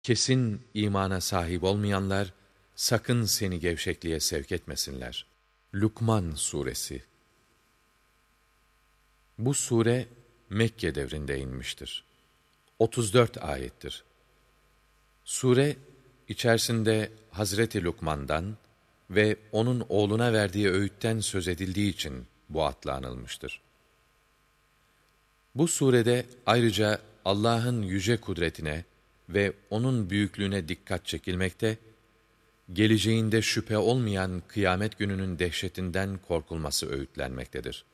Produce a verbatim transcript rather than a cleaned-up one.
Kesin imana sahip olmayanlar, sakın seni gevşekliğe sevk etmesinler. Lukman Suresi. Bu sure, Mekke devrinde inmiştir. otuz dört ayettir. Sure, içerisinde Hazreti Lukman'dan ve onun oğluna verdiği öğütten söz edildiği için bu adla anılmıştır. Bu surede ayrıca Allah'ın yüce kudretine ve onun büyüklüğüne dikkat çekilmekte, geleceğinde şüphe olmayan kıyamet gününün dehşetinden korkulması öğütlenmektedir.